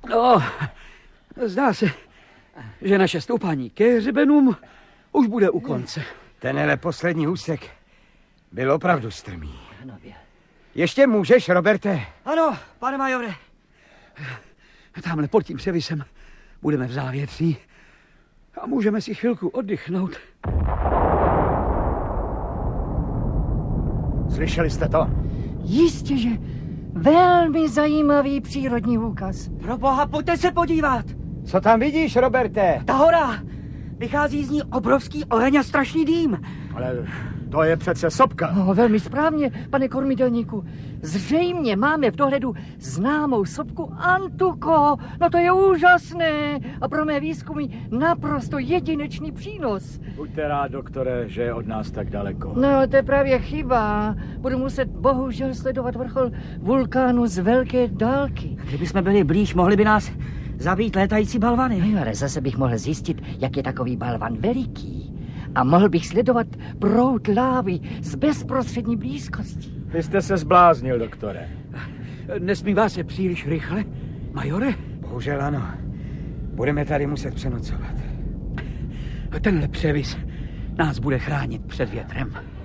No, zdá se, že naše stoupání ke hřebenům už bude u konce. Tenhle poslední úsek byl opravdu strmý. Ještě můžeš, Roberte? Ano, pane majore. Tamhle pod tím převisem budeme v závětří a můžeme si chvilku oddychnout. Slyšeli jste to? Jistě, že velmi zajímavý přírodní úkaz. Pro boha, pojďte se podívat. Co tam vidíš, Roberte? Ta hora. Vychází z ní obrovský oheň a strašný dým. Ale to je přece sopka. No, velmi správně, pane kormidelníku. Zřejmě máme v dohledu známou sopku Antuko. No to je úžasné a pro mé výzkumy naprosto jedinečný přínos. Buďte rád, doktore, že je od nás tak daleko. No, to je právě chyba. Budu muset bohužel sledovat vrchol vulkánu z velké dálky. Kdyby jsme byli blíž, mohli by nás zabít létající balvany. No, ale zase bych mohl zjistit, jak je takový balvan veliký. A mohl bych sledovat proud lávy z bezprostřední blízkosti. Vy jste se zbláznil, doktore. Nesmívá se příliš rychle, majore? Bohužel ano. Budeme tady muset přenocovat. Tenhle převis nás bude chránit před větrem.